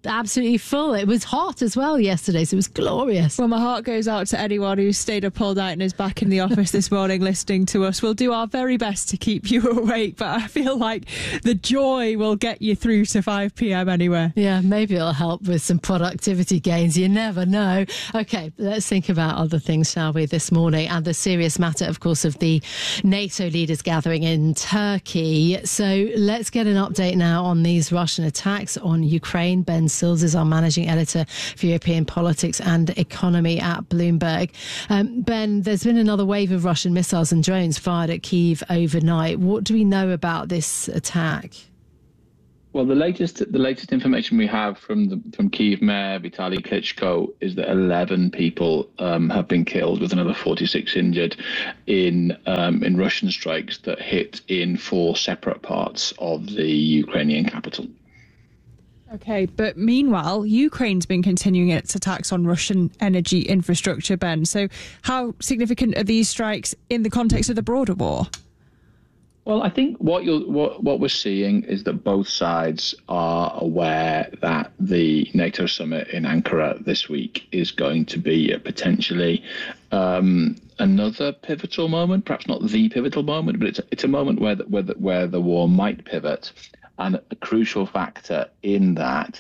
absolutely full. It was hot as well yesterday, so it was glorious. Well, my heart goes out to anyone who stayed up all night and is back in the office this morning listening to us. We'll do our very best to keep you awake, but I feel like the joy will get you through to five p.m. anyway. Yeah, maybe it'll help with some productivity gains. You never know. OK, let's think about other things, shall we, this morning, and the serious matter, of course, of the NATO leaders gathering in Turkey. So let's get an update now on these Russian attacks on Ukraine. Ben Sills is our managing editor for European politics and economy at Bloomberg. Um, Ben, there's been another wave of Russian missiles and drones fired at Kyiv overnight. What do we know about this attack? Well, the latest the latest information we have from the from Kyiv Mayor Vitaly Klitschko is that eleven people um, have been killed, with another forty-six injured in um, in Russian strikes that hit in four separate parts of the Ukrainian capital. OK, but meanwhile, Ukraine's been continuing its attacks on Russian energy infrastructure, Ben. So how significant are these strikes in the context of the broader war? Well, I think what you'll what what we're seeing is that both sides are aware that the NATO summit in Ankara this week is going to be a potentially um, another pivotal moment, perhaps not the pivotal moment, but it's a, it's a moment where the, where the, where the war might pivot, and a crucial factor in that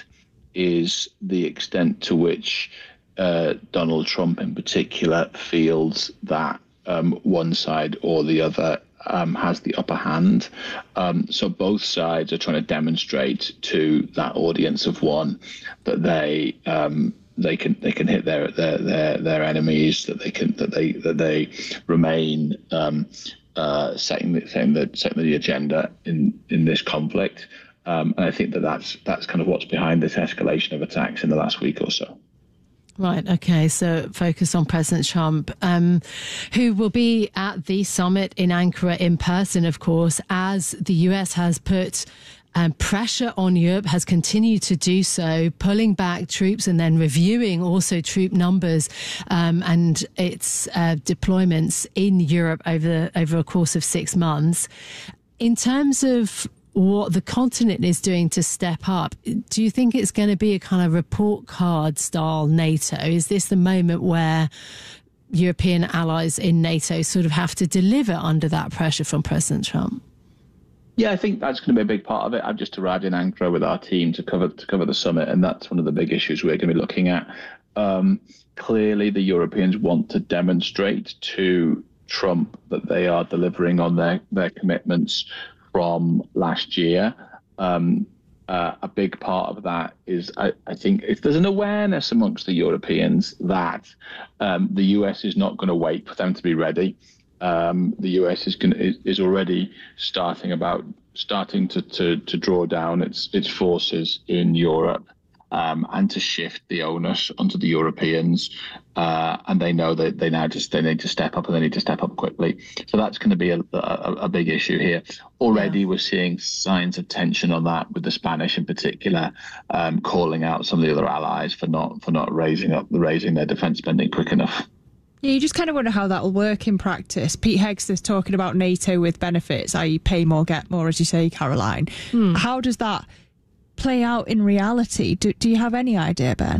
is the extent to which uh, Donald Trump, in particular, feels that um, one side or the other Um, has the upper hand. Um, so both sides are trying to demonstrate to that audience of one that they um, they can they can hit their their their, their enemies, that they can that they that they remain um, uh, setting the setting the setting the agenda in in this conflict. Um, and I think that that's that's kind of what's behind this escalation of attacks in the last week or so. Right, OK, so focus on President Trump, um, who will be at the summit in Ankara in person, of course, as the U S has put um, pressure on Europe, has continued to do so, pulling back troops and then reviewing also troop numbers um, and its uh, deployments in Europe over, the, over a course of six months. In terms of what the continent is doing to step up, do you think it's going to be a kind of report card style NATO? Is this the moment where European allies in NATO sort of have to deliver under that pressure from President Trump? Yeah, I think that's going to be a big part of it. I've just arrived in Ankara with our team to cover to cover the summit, and that's one of the big issues we're going to be looking at. Um, clearly, the Europeans want to demonstrate to Trump that they are delivering on their, their commitments from last year. Um, uh, a big part of that is, I, I think, if there's an awareness amongst the Europeans that um, the U S is not going to wait for them to be ready. Um, the U S is going is, is already starting about starting to, to to draw down its its forces in Europe. Um, and to shift the onus onto the Europeans, uh, and they know that they now just they need to step up, and they need to step up quickly. So that's going to be a, a, a big issue here. Already, yeah. We're seeing signs of tension on that, with the Spanish in particular um, calling out some of the other allies for not for not raising up raising their defence spending quick enough. Yeah, you just kind of wonder how that will work in practice. Pete Hegseth's talking about NATO with benefits, that is, pay more, get more, as you say, Caroline. Hmm. How does that play out in reality? Do, do you have any idea, Ben?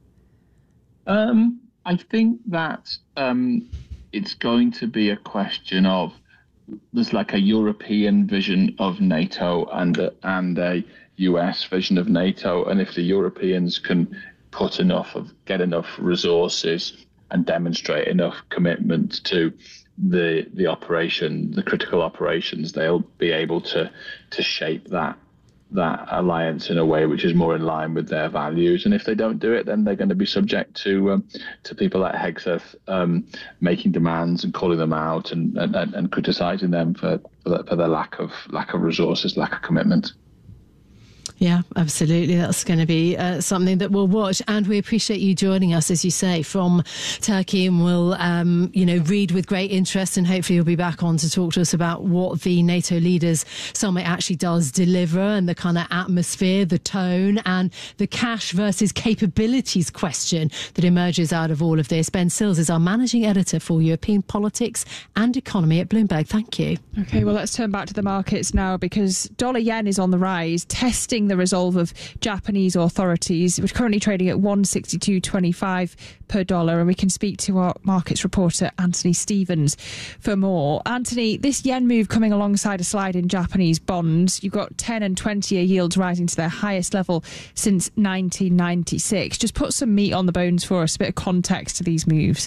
Um, I think that um, it's going to be a question of, there's like a European vision of NATO and a, and a U S vision of NATO, and if the Europeans can put enough of get enough resources and demonstrate enough commitment to the the operation, the critical operations, they'll be able to to shape that that alliance in a way which is more in line with their values. And if they don't do it, then they're going to be subject to um, to people like Hegseth um, making demands and calling them out and and, and criticising them for for their lack of lack of resources, lack of commitment. Yeah, absolutely. That's going to be uh, something that we'll watch. And we appreciate you joining us, as you say, from Turkey. And we'll, um, you know, read with great interest, and hopefully you'll be back on to talk to us about what the NATO leaders summit actually does deliver, and the kind of atmosphere, the tone, and the cash versus capabilities question that emerges out of all of this. Ben Sills is our managing editor for European politics and economy at Bloomberg. Thank you. OK, well, let's turn back to the markets now, because dollar yen is on the rise, testing the the resolve of Japanese authorities. We're currently trading at one sixty-two twenty-five per dollar, and we can speak to our markets reporter Anthony Stevens for more. Anthony, this yen move coming alongside a slide in Japanese bonds. You've got ten and twenty year yields rising to their highest level since nineteen ninety-six. Just put some meat on the bones for us, a bit of context to these moves.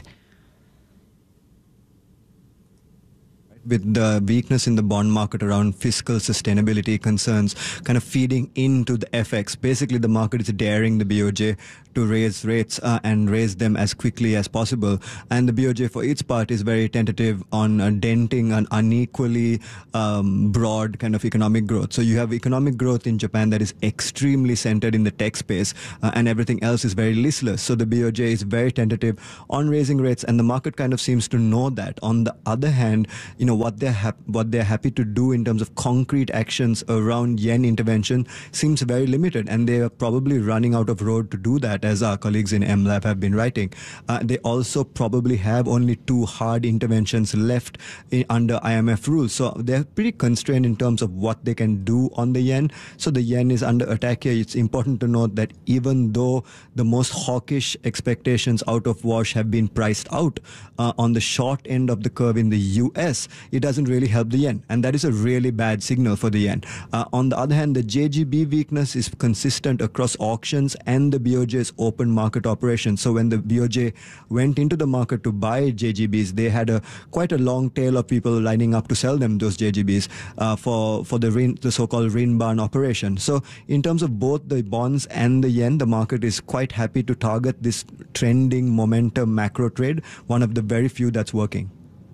With the weakness in the bond market around fiscal sustainability concerns kind of feeding into the F X, basically the market is daring the B O J to raise rates uh, and raise them as quickly as possible. And the B O J, for its part, is very tentative on uh, denting an unequally um, broad kind of economic growth. So you have economic growth in Japan that is extremely centered in the tech space, uh, and everything else is very listless. So the B O J is very tentative on raising rates, and the market kind of seems to know that. On the other hand, you know, what they're hap- what they're happy to do in terms of concrete actions around yen intervention seems very limited, and they are probably running out of road to do that, as our colleagues in M Lab have been writing. Uh, they also probably have only two hard interventions left in, under I M F rules, so they're pretty constrained in terms of what they can do on the yen. So the yen is under attack here. It's important to note that even though the most hawkish expectations out of wash have been priced out uh, on the short end of the curve in the U S, it doesn't really help the yen, and that is a really bad signal for the yen. Uh, on the other hand, the J G B weakness is consistent across auctions and the B O J's open market operations. So when the B O J went into the market to buy J G Bs, they had a quite a long tail of people lining up to sell them those J G Bs uh, for for the rin, the so-called Rinban operation. So in terms of both the bonds and the yen, the market is quite happy to target this trending momentum macro trade, one of the very few that's working.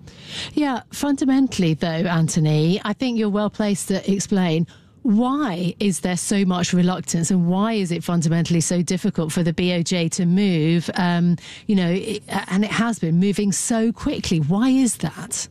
Yeah, fundamentally, though, Anthony, I think you're well placed to explain why is there so much reluctance, and why is it fundamentally so difficult for the B O J to move, um, you know, it, and it has been moving so quickly. Why is that?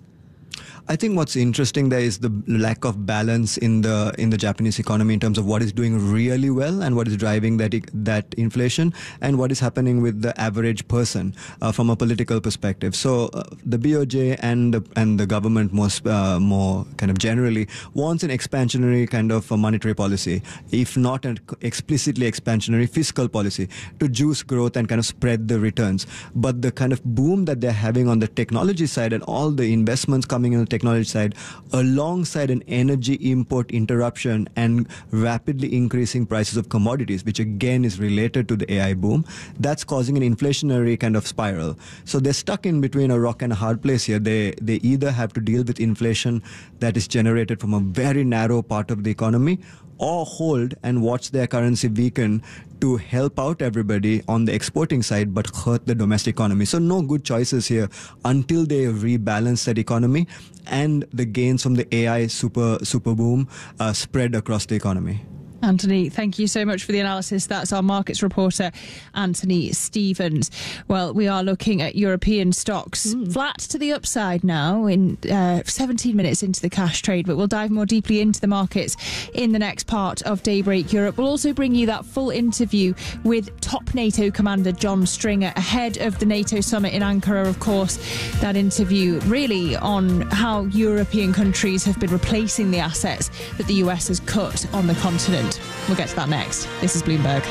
I think what's interesting there is the lack of balance in the in the Japanese economy in terms of what is doing really well and what is driving that that inflation, and what is happening with the average person uh, from a political perspective. So uh, the B O J and the, and the government most uh, more kind of generally wants an expansionary kind of a monetary policy, if not an explicitly expansionary fiscal policy, to juice growth and kind of spread the returns. But the kind of boom that they're having on the technology side and all the investments coming in the technology side, alongside an energy import interruption and rapidly increasing prices of commodities, which again is related to the A I boom, that's causing an inflationary kind of spiral. So they're stuck in between a rock and a hard place here. They they either have to deal with inflation that is generated from a very narrow part of the economy, or hold and watch their currency weaken to help out everybody on the exporting side but hurt the domestic economy. So no good choices here until they rebalance that economy and the gains from the A I super super boom uh, spread across the economy. Anthony, thank you so much for the analysis. That's our markets reporter, Anthony Stevens. Well, we are looking at European stocks mm. flat to the upside now in uh, seventeen minutes into the cash trade, but we'll dive more deeply into the markets in the next part of Daybreak Europe. We'll also bring you that full interview with top NATO commander John Stringer ahead of the NATO summit in Ankara, of course. That interview really on how European countries have been replacing the assets that the U S has cut on the continent. We'll get to that next. This is Bloomberg.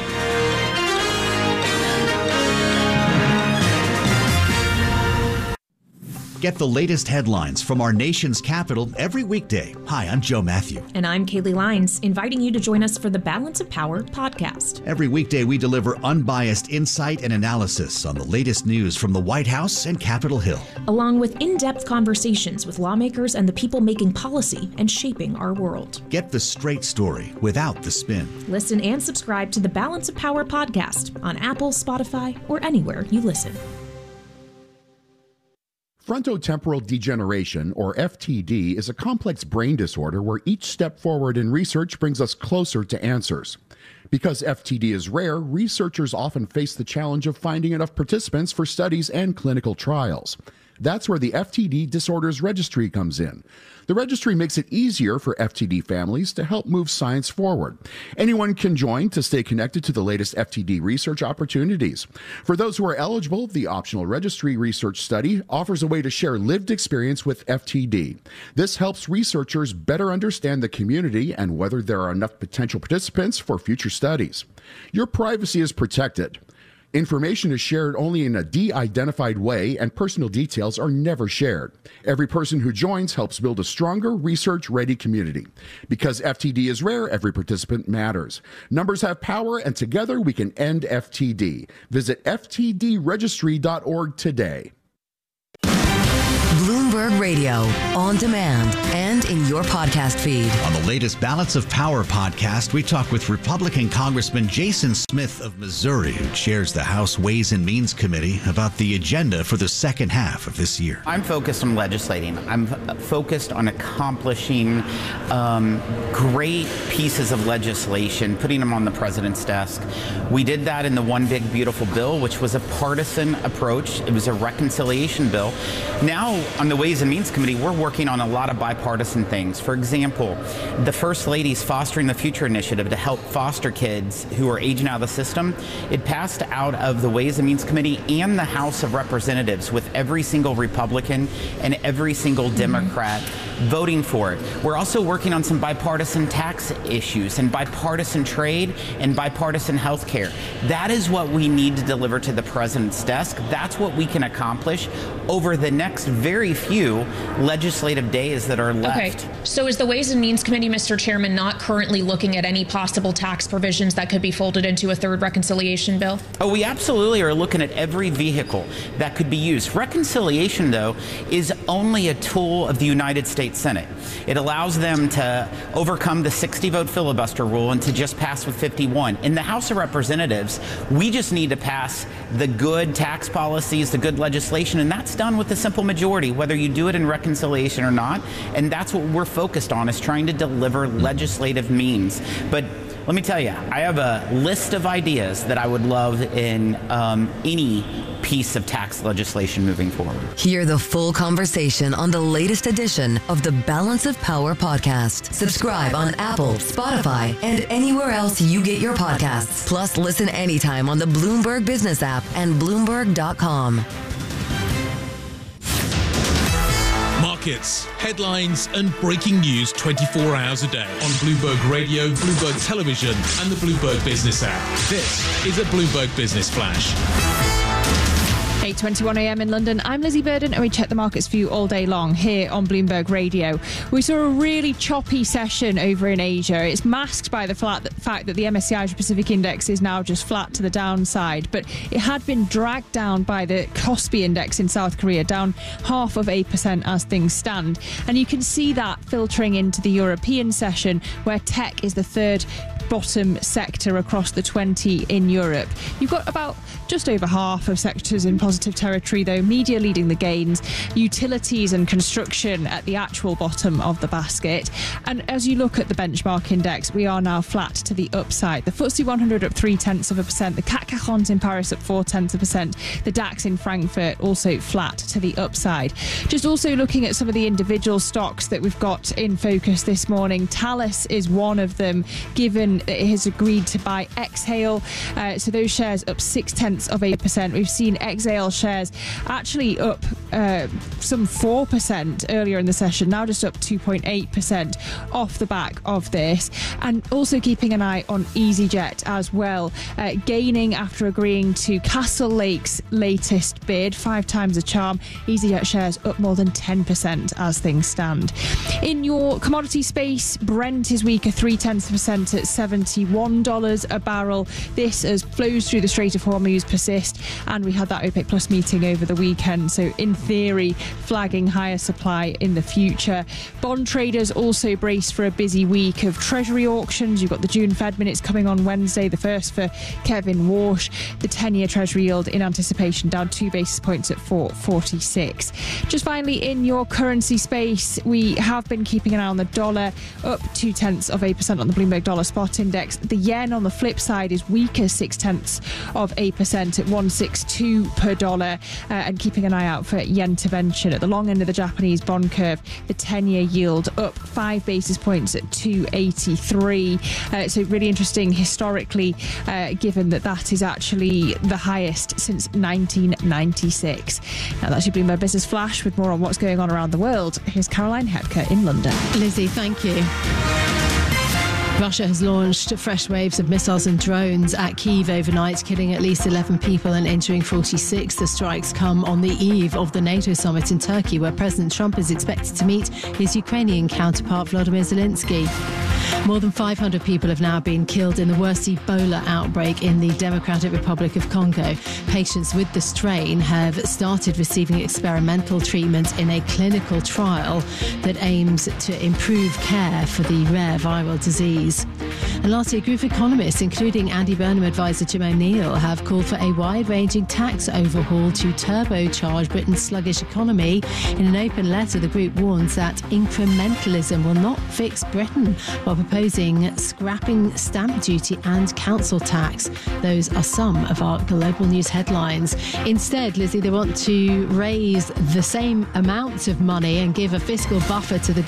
Get the latest headlines from our nation's capital every weekday. Hi, I'm Joe Matthew. And I'm Kaylee Lyons, inviting you to join us for the Balance of Power podcast. Every weekday, we deliver unbiased insight and analysis on the latest news from the White House and Capitol Hill, along with in-depth conversations with lawmakers and the people making policy and shaping our world. Get the straight story without the spin. Listen and subscribe to the Balance of Power podcast on Apple, Spotify, or anywhere you listen. Frontotemporal degeneration, or F T D, is a complex brain disorder where each step forward in research brings us closer to answers. Because F T D is rare, researchers often face the challenge of finding enough participants for studies and clinical trials. That's where the F T D Disorders Registry comes in. The registry makes it easier for F T D families to help move science forward. Anyone can join to stay connected to the latest F T D research opportunities. For those who are eligible, the optional registry research study offers a way to share lived experience with F T D. This helps researchers better understand the community and whether there are enough potential participants for future studies. Your privacy is protected. Information is shared only in a de-identified way, and personal details are never shared. Every person who joins helps build a stronger, research-ready community. Because F T D is rare, every participant matters. Numbers have power, and together we can end F T D. Visit F T D registry dot org today. Bloomberg Radio, on demand and in your podcast feed. On the latest Balance of Power podcast, we talk with Republican Congressman Jason Smith of Missouri, who chairs the House Ways and Means Committee, about the agenda for the second half of this year. I'm focused on legislating. I'm focused on accomplishing um, great pieces of legislation, putting them on the president's desk. We did that in the One Big Beautiful Bill, which was a partisan approach. It was a reconciliation bill. Now, on the Ways and Means Committee, we're working on a lot of bipartisan things. For example, the First Lady's Fostering the Future initiative to help foster kids who are aging out of the system. It passed out of the Ways and Means Committee and the House of Representatives, with every single Republican and every single Democrat voting for it. We're also working on some bipartisan tax issues and bipartisan trade and bipartisan health care. That is what we need to deliver to the president's desk. That's what we can accomplish over the next very few legislative days that are left. Okay, so is the Ways and Means Committee, Mister Chairman, not currently looking at any possible tax provisions that could be folded into a third reconciliation bill? Oh, we absolutely are looking at every vehicle that could be used. Reconciliation, though, is only a tool of the United States Senate. It allows them to overcome the sixty vote filibuster rule and to just pass with fifty-one. In the House of Representatives, we just need to pass the good tax policies, the good legislation, and that's done with a simple majority, whether you do it in reconciliation or not. And that's what we're focused on, is trying to deliver legislative means. But let me tell you, I have a list of ideas that I would love in um, any piece of tax legislation moving forward. Hear the full conversation on the latest edition of the Balance of Power podcast. Subscribe on Apple, Spotify, and anywhere else you get your podcasts. Plus, listen anytime on the Bloomberg Business app and Bloomberg dot com. Markets, headlines, and breaking news twenty-four hours a day on Bloomberg Radio, Bloomberg Television, and the Bloomberg Business app. This is a Bloomberg Business Flash. eight twenty-one a m in London. I'm Lizzie Burden, and we check the markets for you all day long here on Bloomberg Radio. We saw a really choppy session over in Asia. It's masked by the flat, the fact that the M S C I Asia Pacific Index is now just flat to the downside, but it had been dragged down by the Kospi Index in South Korea, down half of eight percent as things stand. And you can see that filtering into the European session, where tech is the third bottom sector across the twenty in Europe. You've got about just over half of sectors in positive territory, though. Media leading the gains, utilities and construction at the actual bottom of the basket. And as you look at the benchmark index, we are now flat to the upside. The F T S E one hundred up three tenths of a percent, the C A C quarante in Paris up four tenths of a percent, the DAX in Frankfurt also flat to the upside. Just also looking at some of the individual stocks that we've got in focus this morning, Thales is one of them, given that it has agreed to buy Exhale. Uh, so those shares up six tenths of a percent. We've seen Exhale shares actually up uh, some four percent earlier in the session, now just up two point eight percent off the back of this. And also keeping an eye on EasyJet as well, uh, gaining after agreeing to Castle Lake's latest bid, five times the charm. EasyJet shares up more than ten percent as things stand. In your commodity space, Brent is weaker, three tenths of a percent at seventy-one dollars a barrel. This as flows through the Strait of Hormuz persist, and we had that OPEC Plus meeting over the weekend, so in theory flagging higher supply in the future. Bond traders also braced for a busy week of Treasury auctions. You've got the June Fed minutes coming on Wednesday, the first for Kevin Walsh. The ten-year Treasury yield in anticipation down two basis points at four forty-six. Just finally, in your currency space, we have been keeping an eye on the dollar, up two tenths of a percent on the Bloomberg Dollar Spot Index. The yen on the flip side is weaker, six tenths of a percent at one sixty-two per dollar. dollar uh, and keeping an eye out for yen intervention. At the long end of the Japanese bond curve, the ten-year yield up five basis points at two eighty-three. Uh, so really interesting historically, uh, given that that is actually the highest since nineteen ninety-six. Now that's your Bloomberg Business Flash. With more on what's going on around the world, here's Caroline Hepker in London. Lizzie, thank you. Russia has launched fresh waves of missiles and drones at Kyiv overnight, killing at least eleven people and injuring forty-six. The strikes come on the eve of the NATO summit in Turkey, where President Trump is expected to meet his Ukrainian counterpart Volodymyr Zelensky. More than five hundred people have now been killed in the worst Ebola outbreak in the Democratic Republic of Congo. Patients with the strain have started receiving experimental treatment in a clinical trial that aims to improve care for the rare viral disease. And lastly, a group of economists, including Andy Burnham advisor Jim O'Neill, have called for a wide-ranging tax overhaul to turbocharge Britain's sluggish economy. In an open letter, the group warns that incrementalism will not fix Britain, while proposing scrapping stamp duty and council tax. Those are some of our global news headlines. Instead, Lizzie, they want to raise the same amount of money and give a fiscal buffer to the